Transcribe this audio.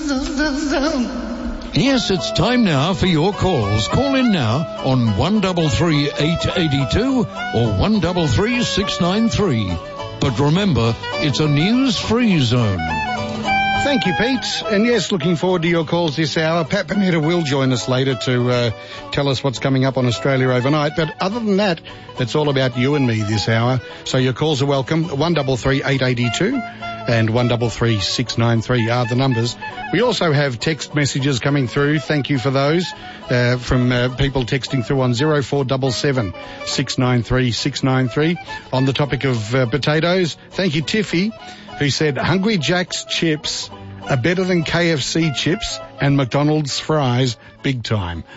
Yes, it's time now for your calls. Call in now on 133 882 or 133 693. But remember, it's a news-free zone. Thank you, Pete. And yes, looking forward to your calls this hour. Pat Panetta will join us later to tell us what's coming up on Australia overnight. But other than that, it's all about you and me this hour. So your calls are welcome. 133 882 and 133 693 are the numbers. We also have text messages coming through. Thank you for those from people texting through on 0477 693 693 on the topic of potatoes. Thank you, Tiffy, who said Hungry Jack's chips are better than KFC chips and McDonald's fries big time.